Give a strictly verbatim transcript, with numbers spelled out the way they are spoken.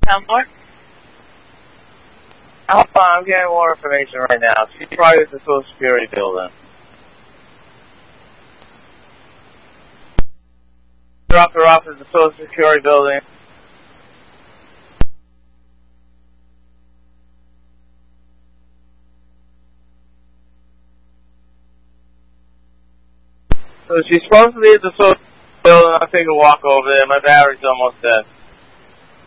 tell more? Hold on, I'm getting more information right now. She's probably at the Social Security building. Dropped her off at the Social Security building. So she's supposed to be at the Social Security building. I'll take a walk over there. My battery's almost dead.